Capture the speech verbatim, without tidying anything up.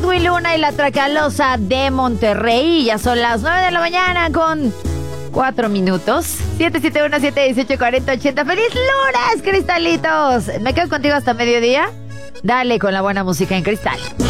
Edwin Luna y la Tracalosa de Monterrey. Ya son las nueve de la mañana con cuatro minutos. siete siete uno, siete uno ocho, cuarenta ochenta. ¡Feliz lunes, cristalitos! Me quedo contigo hasta mediodía. Dale con la buena música en Cristal.